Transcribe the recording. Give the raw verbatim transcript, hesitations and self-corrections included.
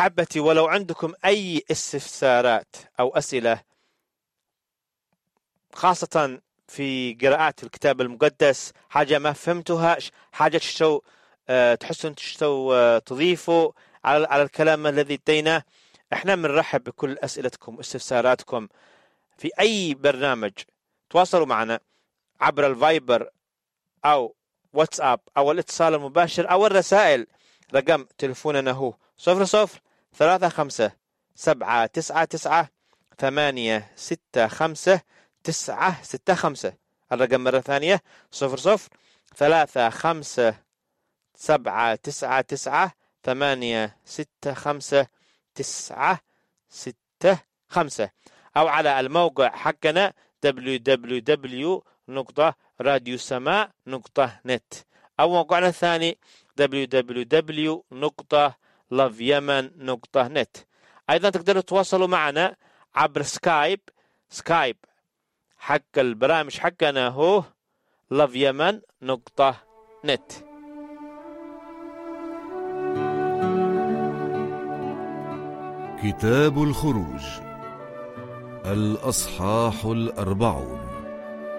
أحبتي، ولو عندكم أي استفسارات أو أسئلة خاصة في قراءات الكتاب المقدس، حاجة ما فهمتوها، حاجة تشتو أه تحسون تشتو أه تضيفوا على على الكلام الذي اديناه، احنا بنرحب بكل أسئلتكم واستفساراتكم في أي برنامج. تواصلوا معنا عبر الفايبر أو واتساب أو الاتصال المباشر أو الرسائل. رقم تلفوننا هو صفر صفر ثلاثة خمسة سبعة تسعة تسعة ثمانية ستة خمسة تسعة ستة خمسة. الرقم مرة ثانية صفر صفر ثلاثة خمسة سبعة تسعة تسعة ثمانية ستة خمسة تسعة ستة خمسة، أو على الموقع حقنا دبليو دبليو دبليو نقطة راديو سماء نقطة نت، أو موقعنا الثاني دبليو دبليو دبليو نقطة لاف يمن نقطة نت. أيضا تقدروا تواصلوا معنا عبر سكايب. سكايب حق البرامج حقنا هو لاف يمن نقطة نت. كتاب الخروج الأصحاح الأربعون.